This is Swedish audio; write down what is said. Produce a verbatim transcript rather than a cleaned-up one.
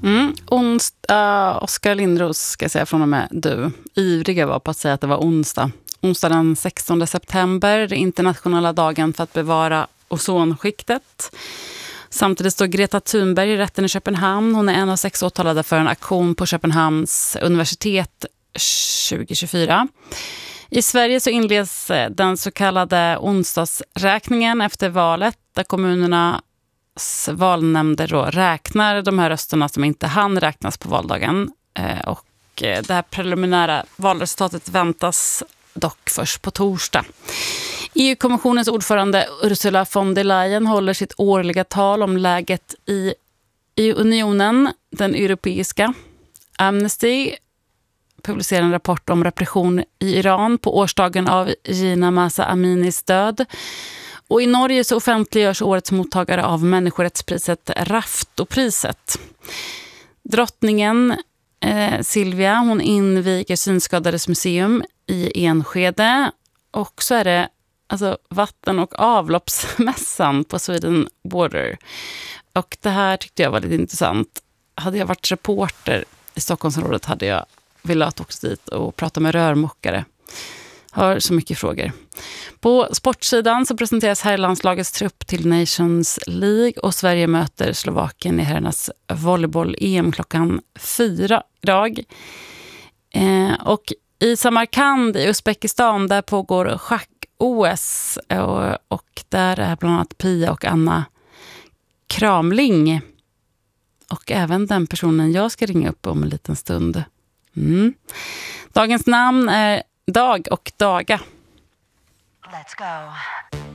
Mm. Onsdag, uh, Oskar Lindros ska jag säga från och med du. Ivriga var på att säga att det var onsdag. Onsdag den sextonde september, det internationella dagen för att bevara ozonskiktet. Samtidigt står Greta Thunberg i rätten i Köpenhamn. Hon är en av sex åtalade för en aktion på Köpenhamns universitet tjugo tjugofyra. I Sverige så inleds den så kallade onsdagsräkningen efter valet, där kommunernas valnämnder då räknar de här rösterna som inte hann räknas på valdagen. Och det här preliminära valresultatet väntas dock först på torsdag. E U-kommissionens ordförande Ursula von der Leyen håller sitt årliga tal om läget i, i unionen, den europeiska. Amnesty publicerar en rapport om repression i Iran på årsdagen av Jina Mahsa Aminis död. Och i Norge så offentliggörs årets mottagare av människorättspriset Raftopriset. Drottningen eh, Silvia, hon inviger Synskadades museum i Enskede. Och så är det alltså vatten- och avloppsmässan på Sweden Border. Och det här tyckte jag var lite intressant. Hade jag varit reporter i Stockholmsområdet hade jag velat åka dit och prata med rörmokare. Har så mycket frågor. På sportsidan så presenteras herrlandslagets trupp till Nations League och Sverige möter Slovakien i herrarnas volleyboll-E M klockan fyra idag. Eh, och i Samarkand i Uzbekistan där pågår schack-O S och, och där är bland annat Pia och Anna Kramling. Och även den personen jag ska ringa upp om en liten stund. Mm. Dagens namn är Dag och Daga. Let's go.